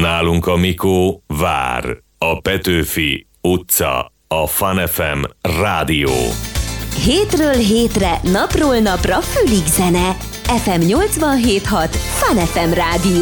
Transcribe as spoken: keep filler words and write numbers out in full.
Nálunk a Mikó vár. A Petőfi utca, a Fun ef em rádió. Hétről hétre, napról napra fülig zene. ef em nyolcvanhét hat Fun ef em rádió.